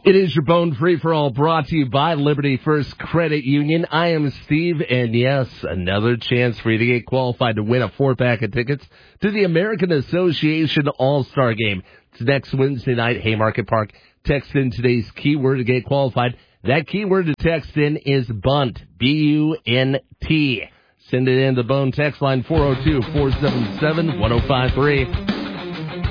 It is your Bone Free for All brought to you by Liberty First Credit Union. I am Steve, and yes, another chance for you to get qualified to win a 4-pack of tickets to the American Association All-Star Game. It's next Wednesday night, Haymarket Park. Text in today's keyword to get qualified. That keyword to text in is BUNT, B-U-N-T. Send it in the Bone text line 402-477-1053.